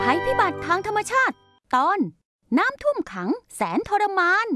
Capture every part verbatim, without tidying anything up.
ภัยพิบัติทางธรรมชาติตอนน้ำท่วมขังแสนทรมาน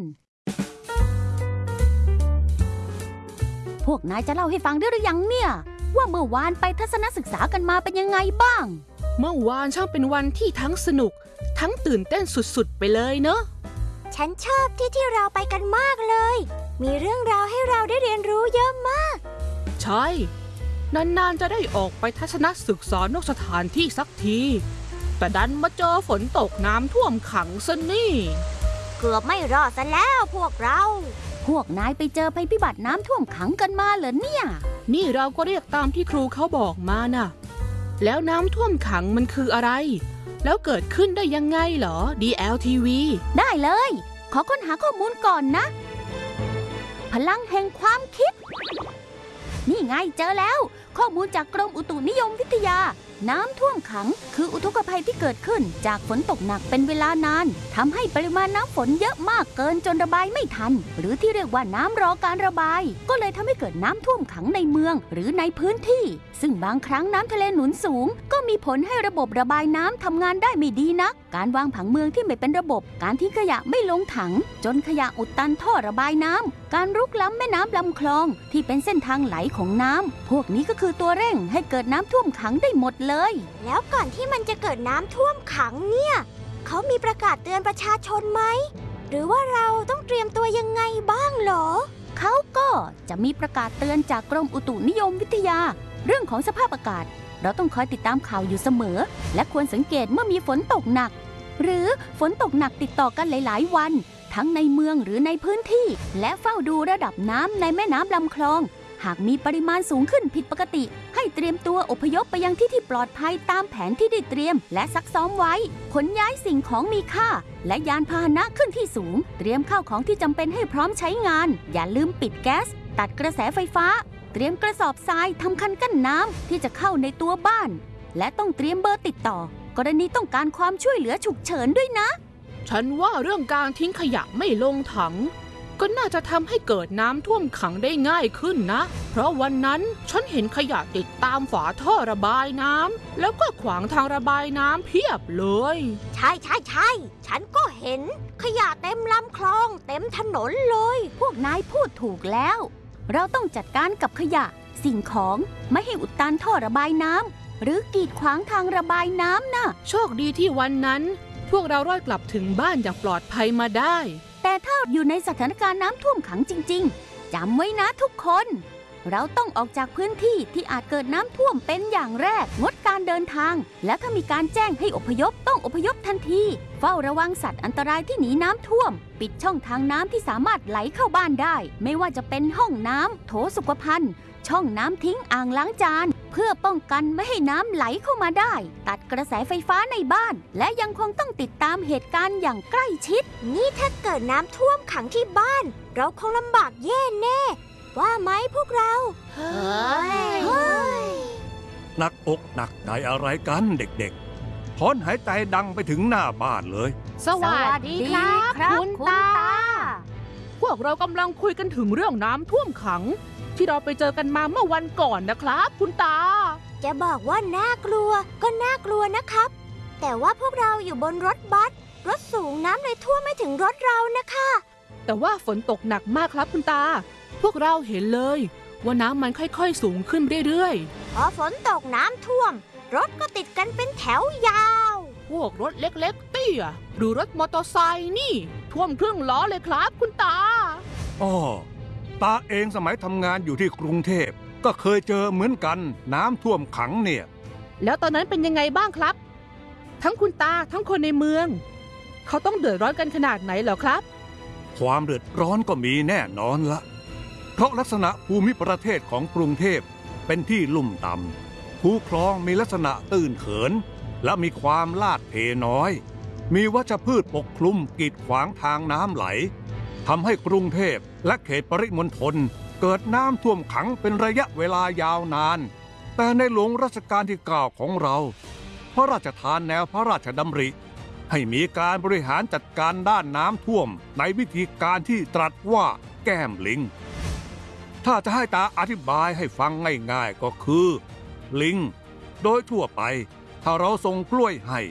พวกนายจะเล่าให้ฟังได้หรือยังเนี่ยว่าเมื่อวานไปทัศนศึกษากันมาเป็นยังไงบ้างเมื่อวานช่างเป็นวันที่ทั้งสนุกทั้งตื่นเต้นสุดๆไปเลยเนอะฉันชอบที่ที่เราไปกันมากเลยมีเรื่องราวให้เราได้เรียนรู้เยอะมากใช่นานๆจะได้ออกไปทัศนศึกษานอกสถานที่สักทีแต่ดันมาเจอฝนตกน้ำท่วมขังซะนี่เกือบไม่รอดซะแล้วพวกเราพวกนายไปเจอภัยพิบัติน้ำท่วมขังกันมาเหรอเนี่ยนี่เราก็เรียกตามที่ครูเขาบอกมาน่ะแล้วน้ำท่วมขังมันคืออะไรแล้วเกิดขึ้นได้ยังไงเหรอ ดี แอล ที วีได้เลยขอค้นหาข้อมูลก่อนนะพลังแห่งความคิดนี่ไงเจอแล้วข้อมูลจากกรมอุตุนิยมวิทยาน้ำท่วมขังคืออุทกภัยที่เกิดขึ้นจากฝนตกหนักเป็นเวลานานทำให้ปริมาณน้ำฝนเยอะมากเกินจนระบายไม่ทันหรือที่เรียกว่าน้ำรอการระบายก็เลยทำให้เกิดน้ำท่วมขังในเมืองหรือในพื้นที่ซึ่งบางครั้งน้ำทะเลหนุนสูงก็มีผลให้ระบบระบายน้ำทำงานได้ไม่ดีนักการวางผังเมืองที่ไม่เป็นระบบการทิ้งขยะไม่ลงถังจนขยะอุดตันท่อระบายน้ำการรุกล้ำแม่น้ำลำคลองที่เป็นเส้นทางไหลของน้ำพวกนี้ก็คือตัวเร่งให้เกิดน้ำท่วมขังได้หมดเลยแล้วก่อนที่มันจะเกิดน้ำท่วมขังเนี่ยเขามีประกาศเตือนประชาชนไหมหรือว่าเราต้องเตรียมตัวยังไงบ้างหรอเขาก็จะมีประกาศเตือนจากกรมอุตุนิยมวิทยาเรื่องของสภาพอากาศเราต้องคอยติดตามข่าวอยู่เสมอและควรสังเกตเมื่อมีฝนตกหนักหรือฝนตกหนักติดต่อกันหลายๆวันทั้งในเมืองหรือในพื้นที่และเฝ้าดูระดับน้ำในแม่น้ำลำคลองหากมีปริมาณสูงขึ้นผิดปกติให้เตรียมตัวอพยพไปยังที่ที่ปลอดภัยตามแผนที่ได้เตรียมและซักซ้อมไว้ขนย้ายสิ่งของมีค่าและยานพาหนะขึ้นที่สูงเตรียมข้าวของที่จำเป็นให้พร้อมใช้งานอย่าลืมปิดแก๊สตัดกระแสไฟฟ้าเตรียมกระสอบทรายทำคันกั้นน้ำที่จะเข้าในตัวบ้านและต้องเตรียมเบอร์ติดต่อกรณีต้องการความช่วยเหลือฉุกเฉินด้วยนะฉันว่าเรื่องการทิ้งขยะไม่ลงถังก็น่าจะทำให้เกิดน้ำท่วมขังได้ง่ายขึ้นนะเพราะวันนั้นฉันเห็นขยะติดตามฝาท่อระบายน้ำแล้วก็ขวางทางระบายน้ำเพียบเลยใช่ใช่ใช่ฉันก็เห็นขยะเต็มลำคลองเต็มถนนเลยพวกนายพูดถูกแล้วเราต้องจัดการกับขยะสิ่งของไม่ให้อุดตันท่อระบายน้ำหรือกีดขวางทางระบายน้ำนะโชคดีที่วันนั้นพวกเรารอดกลับถึงบ้านอย่างปลอดภัยมาได้แต่ถ้าอยู่ในสถานการณ์น้ำท่วมขังจริงๆจำไว้นะทุกคนเราต้องออกจากพื้นที่ที่อาจเกิดน้ำท่วมเป็นอย่างแรกงดการเดินทางและถ้ามีการแจ้งให้อพยพต้องอพยพทันทีเฝ้าระวังสัตว์อันตรายที่หนีน้ำท่วมปิดช่องทางน้ำที่สามารถไหลเข้าบ้านได้ไม่ว่าจะเป็นห้องน้ำโถสุขภัณฑ์ช่องน้ำทิ้งอ่างล้างจานเพื่อป้องกันไม่ให้น้ำไหลเข้ามาได้ตัดกระแสไฟฟ้าในบ้านและยังคงต้องติดตามเหตุการณ์อย่างใกล้ชิดนี่ถ้าเกิดน้ำท่วมขังที่บ้านเราคงลำบากแย่แน่ว่าไหมพวกเราเฮ้ยหนักอกหนักใจอะไรกันเด็กๆถอนหายใจดังไปถึงหน้าบ้านเลยสวัสดีครับคุณตาพวกเรากำลังคุยกันถึงเรื่องน้ำท่วมขังที่เราไปเจอกันมาเมื่อวันก่อนนะครับคุณตาจะบอกว่าน่ากลัวก็น่ากลัวนะครับแต่ว่าพวกเราอยู่บนรถบัสรถสูงน้ำเลยท่วมไม่ถึงรถเรานะคะแต่ว่าฝนตกหนักมากครับคุณตาพวกเราเห็นเลยว่าน้ำมันค่อยๆสูงขึ้นเรื่อยๆพอฝนตกน้ำท่วมรถก็ติดกันเป็นแถวยาวพวกรถเล็กๆเตี้ยหรือรถมอเตอร์ไซค์นี่ท่วมครึ่งล้อเลยครับคุณตาอ๋อตาเองสมัยทำงานอยู่ที่กรุงเทพก็เคยเจอเหมือนกันน้ำท่วมขังเนี่ยแล้วตอนนั้นเป็นยังไงบ้างครับทั้งคุณตาทั้งคนในเมืองเขาต้องเดือดร้อนกันขนาดไหนเหรอครับความเดือดร้อนก็มีแน่นอนละเพราะลักษณะภูมิประเทศของกรุงเทพเป็นที่ลุ่มต่ำคูคลองมีลักษณะตื้นเขินและมีความลาดเทน้อยมีวัชพืชปกคลุมกีดขวางทางน้ำไหลทำให้กรุงเทพและเขตปริมณฑลเกิดน้ำท่วมขังเป็นระยะเวลายาวนานแต่ในหลวงรัชกาลที่เก้าของเราพระราชทานแนวพระราชดำริให้มีการบริหารจัดการด้านน้ำท่วมในวิธีการที่ตรัสว่าแก้มลิงถ้าจะให้ตาอธิบายให้ฟังง่ายๆก็คือลิงโดยทั่วไปถ้าเราส่งกล้วยให้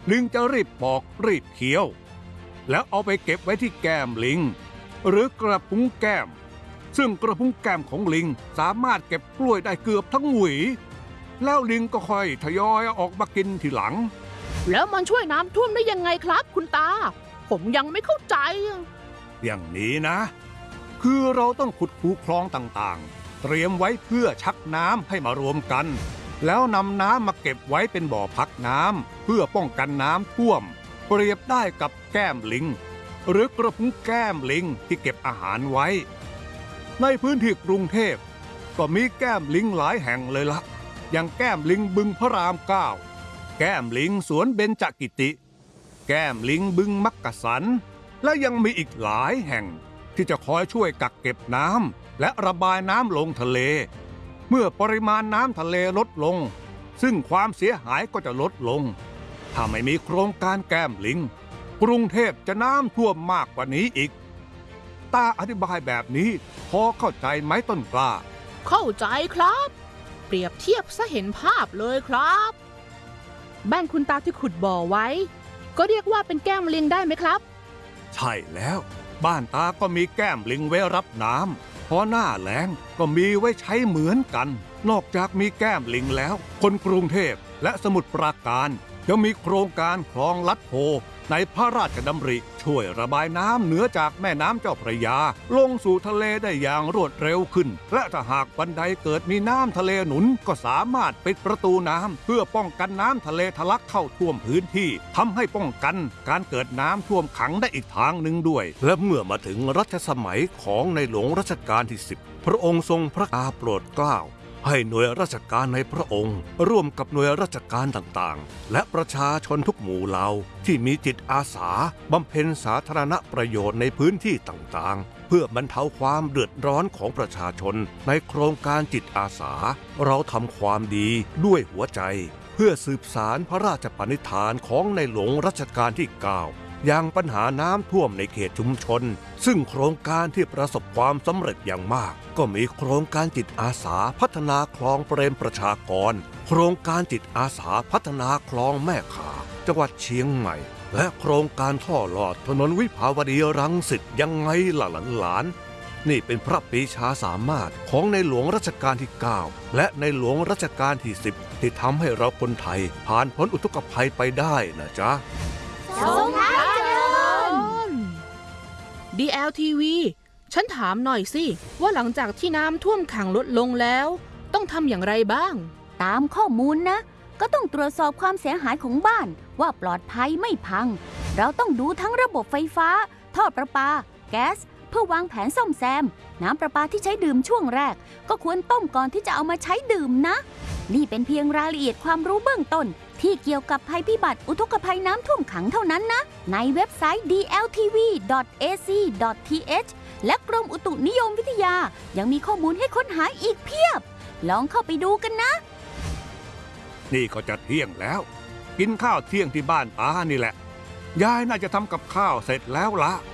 ลิงจะรีบปอกรีบเคี้ยวแล้วเอาไปเก็บไว้ที่แก้มลิงหรือกระพุ้งแก้มซึ่งกระพุ้งแก้มของลิงสามารถเก็บกล้วยได้เกือบทั้งหวีแล้วลิงก็ค่อยทยอยออกมากินทีหลังแล้วมันช่วยน้ำท่วมได้ยังไงครับคุณตาผมยังไม่เข้าใจอย่างนี้นะคือเราต้องขุดคูคลองต่างๆเตรียมไว้เพื่อชักน้ำให้มารวมกันแล้วนำน้ำมาเก็บไว้เป็นบ่อพักน้ำเพื่อป้องกันน้ำท่วมเปรียบได้กับแก้มลิงหรือกระพุ้งแก้มลิงที่เก็บอาหารไว้ในพื้นที่กรุงเทพก็มีแก้มลิงหลายแห่งเลยละอย่างแก้มลิงบึงพระรามเก้าแก้มลิงสวนเบญจกิติ แก้มลิงบึงมักกะสันและยังมีอีกหลายแห่งที่จะคอยช่วยกักเก็บน้ำและระบายน้ำลงทะเลเมื่อปริมาณน้ำทะเลลดลงซึ่งความเสียหายก็จะลดลงถ้าไม่มีโครงการแก้มลิงกรุงเทพจะน้ำท่วมมากกว่านี้อีกตาอธิบายแบบนี้พอเข้าใจไหมต้นกล้าเข้าใจครับเปรียบเทียบซะเห็นภาพเลยครับบ้านคุณตาที่ขุดบ่อไว้ก็เรียกว่าเป็นแก้มลิงได้ไหมครับใช่แล้วบ้านตาก็มีแก้มลิงไว้รับน้ำพอหน้าแล้งก็มีไว้ใช้เหมือนกันนอกจากมีแก้มลิงแล้วคนกรุงเทพและสมุทรปราการยังมีโครงการคลองลัดโพในพระราชดำริช่วยระบายน้ำเหนือจากแม่น้ำเจ้าพระยาลงสู่ทะเลได้อย่างรวดเร็วขึ้นและถ้าหากวันใดเกิดมีน้ำทะเลหนุนก็สามารถปิดประตูน้ำเพื่อป้องกันน้ำทะเลทะลักเข้าท่วมพื้นที่ทำให้ป้องกันการเกิดน้ำท่วมขังได้อีกทางหนึ่งด้วยและเมื่อมาถึงรัชสมัยของในหลวงรัชกาลที่สิบพระองค์ทรงพระกรุณาโปรดเกล้าให้หน่วยราชการในพระองค์ร่วมกับหน่วยราชการต่างๆและประชาชนทุกหมู่เหล่าที่มีจิตอาสาบำเพ็ญสาธารณประโยชน์ในพื้นที่ต่างๆเพื่อบรรเทาความเดือดร้อนของประชาชนในโครงการจิตอาสาเราทำความดีด้วยหัวใจเพื่อสืบสานพระราชปณิธานของในหลวงรัชกาลที่เก้าอย่างปัญหาน้ำท่วมในเขตชุมชนซึ่งโครงการที่ประสบความสำเร็จอย่างมากก็มีโครงการจิตอาสาพัฒนาคลองเปรมประชากรโครงการจิตอาสาพัฒนาคลองแม่ข่าจังหวัดเชียงใหม่และโครงการท่อลอดถนนวิภาวดีรังสิตยังไงล่ะหลานๆนี่เป็นพระปรีชาสามารถของในหลวงรัชกาลที่เก้าและในหลวงรัชกาลที่สิบที่ทำให้เราคนไทยผ่านพ้นอุทกภัยไปได้นะจ๊ะทรงพระเจริญดี แอล ที วี ฉันถามหน่อยสิว่าหลังจากที่น้ำท่วมขังลดลงแล้วต้องทำอย่างไรบ้างตามข้อมูลนะก็ต้องตรวจสอบความเสียหายของบ้านว่าปลอดภัยไม่พังเราต้องดูทั้งระบบไฟฟ้าท่อประปาแก๊สเพื่อวางแผนซ่อมแซมน้ำประปาที่ใช้ดื่มช่วงแรกก็ควรต้มก่อนที่จะเอามาใช้ดื่มนะนี่เป็นเพียงรายละเอียดความรู้เบื้องต้นที่เกี่ยวกับภัยพิบัติอุทกภัยน้ำท่วมขังเท่านั้นนะในเว็บไซต์ ดี แอล ที วี ดอท เอ ซี ดอท ที เอช และกรมอุตุนิยมวิทยายังมีข้อมูลให้ค้นหาอีกเพียบลองเข้าไปดูกันนะนี่ก็จะเที่ยงแล้วกินข้าวเที่ยงที่บ้านตานี่แหละยายน่าจะทำกับข้าวเสร็จแล้วล่ะ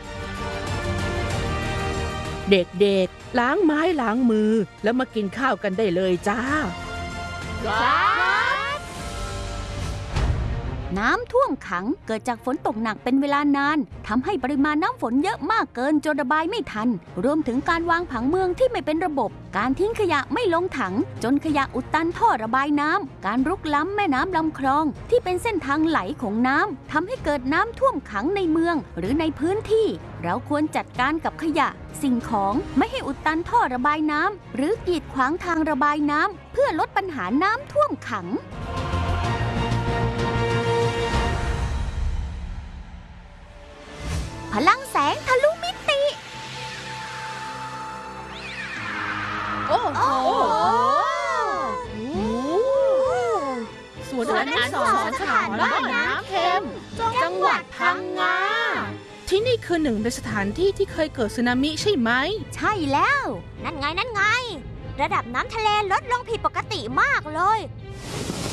เด็กๆล้างไม้ล้างมือแล้วมากินข้าวกันได้เลยจ้าน้ำท่วมขังเกิดจากฝนตกหนักเป็นเวลานานทำให้ปริมาณน้ำฝนเยอะมากเกินจนระบายไม่ทันรวมถึงการวางผังเมืองที่ไม่เป็นระบบการทิ้งขยะไม่ลงถังจนขยะอุดตันท่อระบายน้ำการรุกล้ำแม่น้ำลำคลองที่เป็นเส้นทางไหลของน้ำทำให้เกิดน้ำท่วมขังในเมืองหรือในพื้นที่เราควรจัดการกับขยะสิ่งของไม่ให้อุดตันท่อระบายน้ำหรือกีดขวางทางระบายน้ำเพื่อลดปัญหาน้ำท่วมขังพลังแสงทะลุมิติโอ้โหสวนอนุสรณ์สถานบ้านน้ำเค็มจังหวัดพังงาที่นี่คือหนึ่งในสถานที่ที่เคยเกิดสึนามิใช่ไหมใช่แล้วนั่นไงนั่นไงระดับน้ำทะเลลดลงผิดปกติมากเลย